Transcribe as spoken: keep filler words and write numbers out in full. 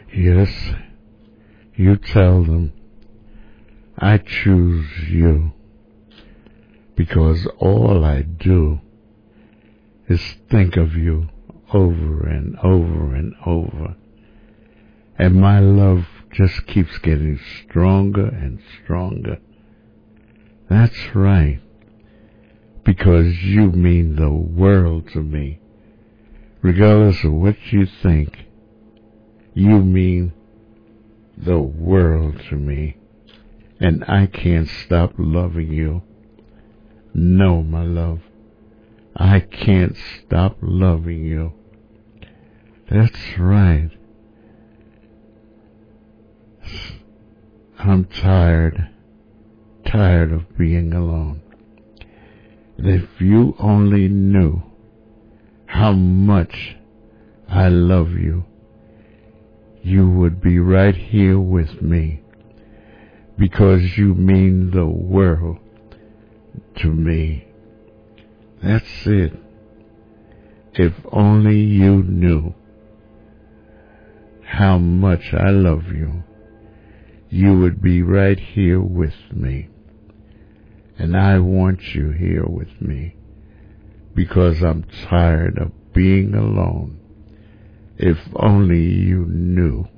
Yes, you tell them I choose you because all I do is think of you over and over and over. And my love just keeps getting stronger and stronger. That's right, because you mean the world to me. Regardless of what you think, you mean the world to me. And I can't stop loving you. No, my love, I can't stop loving you. That's right. I'm tired, tired of being alone. And if you only knew how much I love you, you would be right here with me, because you mean the world to me. That's it. If only you knew how much I love you, you would be right here with me. And I want you here with me because I'm tired of being alone. If only you knew.